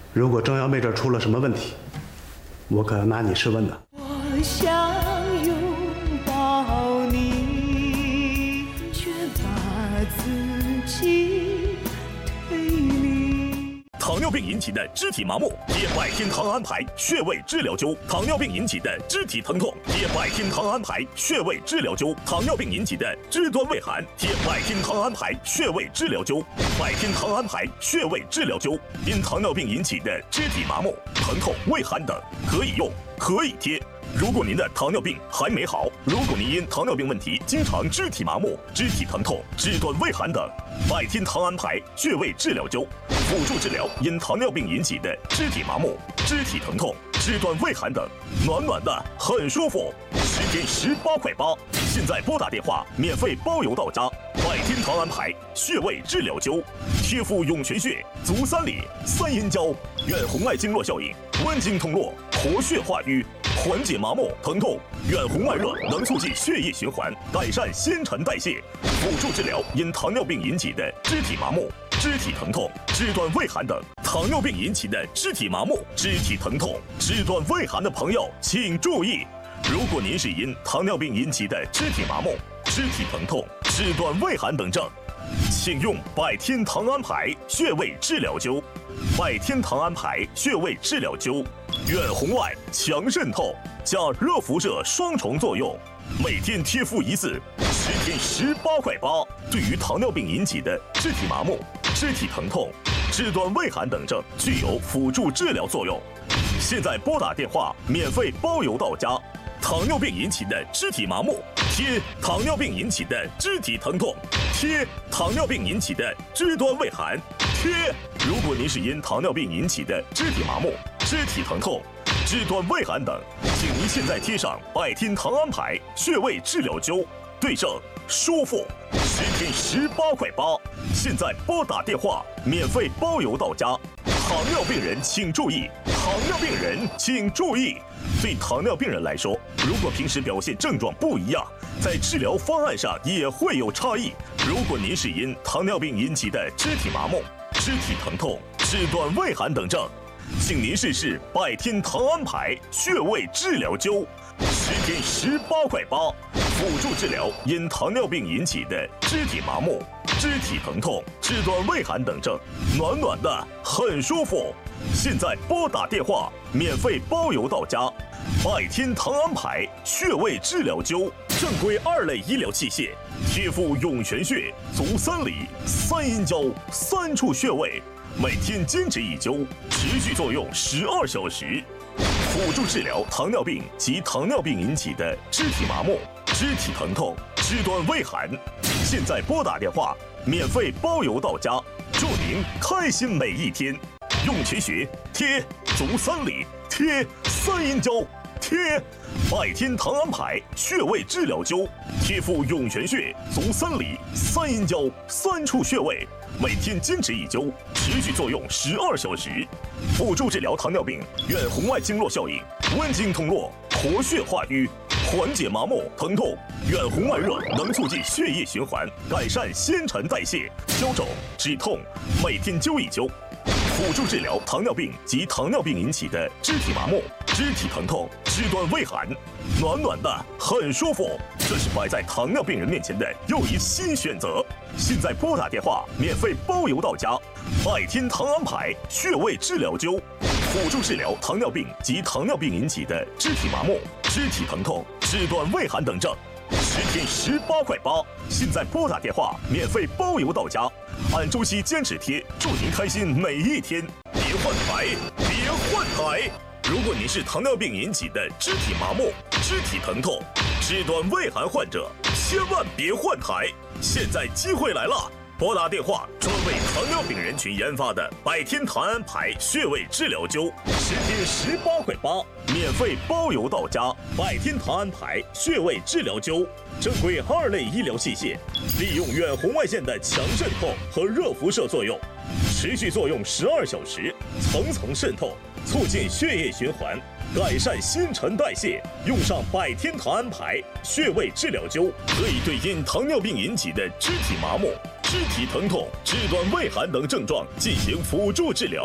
如果张瑶妹这出了什么问题，我可要拿你试问的。 我想拥抱你，却把自己推离。 糖尿病引起的肢体麻木，贴百天堂安牌穴位治疗灸；糖尿病引起的肢体疼痛，贴百天堂安牌穴位治疗灸；糖尿病引起的肢端畏寒，贴百天堂安牌穴位治疗灸。百天堂安牌穴位治疗灸，因糖尿病引起的肢体麻木、疼痛、畏寒等，可以用，可以贴。如果您的糖尿病还没好，如果您因糖尿病问题经常肢体麻木、肢体疼痛、肢端畏寒等，百天堂安牌穴位治疗灸辅助治疗因糖尿病引起的肢体麻木、肢体疼痛、肢端畏寒等，暖暖的很舒服，10天18块8。现在拨打电话免费包邮到家。百天堂安牌穴位治疗灸，贴敷涌泉穴、足三里、三阴交，远红外经络效应，温经通络，活血化瘀，缓解麻木疼痛，远红外热能促进血液循环，改善新陈代谢，辅助治疗因糖尿病引起的肢体麻木、肢体疼痛、肢端畏寒等。糖尿病引起的肢体麻木、肢体疼痛、肢端畏寒的朋友，请注意。如果您是因糖尿病引起的肢体麻木、肢体疼痛、肢端畏寒等症，请用百天堂安牌穴位治疗灸。百天堂安牌穴位治疗灸，远红外强渗透加热辐射双重作用，每天贴敷一次，10天18块8。对于糖尿病引起的肢体麻木、肢体疼痛、肢端畏寒等症，具有辅助治疗作用。现在拨打电话免费包邮到家。糖尿病引起的肢体麻木，贴糖尿病引起的肢体疼痛，贴糖尿病引起的肢端畏寒，贴。如果您是因糖尿病引起的肢体麻木、肢体疼痛、肢端畏寒等，请您现在贴上百天堂安牌穴位治疗灸，对症舒服，10天18块8。现在拨打电话免费包邮到家。糖尿病人请注意，糖尿病人请注意。对糖尿病人来说，如果平时表现症状不一样，在治疗方案上也会有差异。如果您是因糖尿病引起的肢体麻木、肢体疼痛、肢端畏寒等症，请您试试百天堂安牌穴位治疗灸，10天18块8，辅助治疗因糖尿病引起的肢体麻木、肢体疼痛、肢端畏寒等症，暖暖的很舒服。现在拨打电话免费包邮到家。百天堂安牌穴位治疗灸，正规2类医疗器械，贴敷涌泉穴、足三里、三阴交3处穴位，每天坚持1灸，持续作用12小时，辅助治疗糖尿病及糖尿病引起的肢体麻木、肢体疼痛、肢端畏寒。现在拨打电话免费包邮到家，祝您开心每一天。涌泉穴贴足三里，贴三阴交，贴百天堂安牌穴位治疗灸，贴敷涌泉穴、足三里、三阴交3处穴位，每天坚持1灸，持续作用12小时，辅助治疗糖尿病远红外经络效应，温经通络，活血化瘀，缓解麻木疼痛，远红外热能促进血液循环，改善新陈代谢，消肿止痛，每天灸1灸。辅助治疗糖尿病及糖尿病引起的肢体麻木、肢体疼痛、肢端畏寒，暖暖的很舒服。这是摆在糖尿病人面前的又一新选择。现在拨打电话免费包邮到家。百天堂安牌穴位治疗灸，辅助治疗糖尿病及糖尿病引起的肢体麻木、肢体疼痛、肢端畏寒等症，10天18块8。现在拨打电话免费包邮到家。按周期坚持贴，祝您开心每一天。别换台，别换台！如果您是糖尿病引起的肢体麻木、肢体疼痛、肢端畏寒患者，千万别换台！现在机会来了，拨打电话，专为糖尿病人群研发的百天堂安牌穴位治疗灸，10天18块8，免费包邮到家。百天堂安牌穴位治疗灸，正规2类医疗器械，利用远红外线的强渗透和热辐射作用，持续作用12小时，层层渗透，促进血液循环，改善新陈代谢。用上百天堂安牌穴位治疗灸，可以对因糖尿病引起的肢体麻木、肢体疼痛、肢端畏寒等症状进行辅助治疗。